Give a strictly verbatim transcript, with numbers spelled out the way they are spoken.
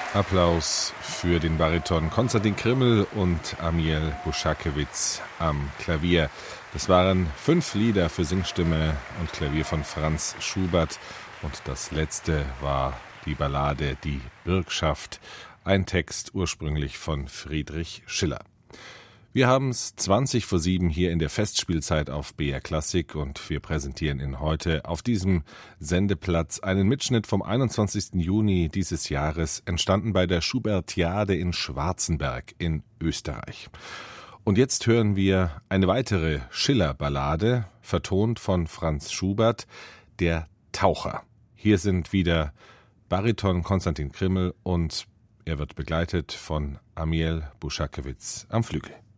Applaus für den Bariton Konstantin Krimml und Amiel Buschakewitz am Klavier. Das waren fünf Lieder für Singstimme und Klavier von Franz Schubert. Und das letzte war die Ballade Die Bürgschaft, ein Text ursprünglich von Friedrich Schiller. Wir haben es zwanzig vor sieben hier in der Festspielzeit auf B R Klassik und wir präsentieren Ihnen heute auf diesem Sendeplatz einen Mitschnitt vom einundzwanzigsten Juni dieses Jahres, entstanden bei der Schubertiade in Schwarzenberg in Österreich. Und jetzt hören wir eine weitere Schiller-Ballade, vertont von Franz Schubert, Der Taucher. Hier sind wieder Bariton Konstantin Krimml und er wird begleitet von Amiel Buschakewitz am Flügel.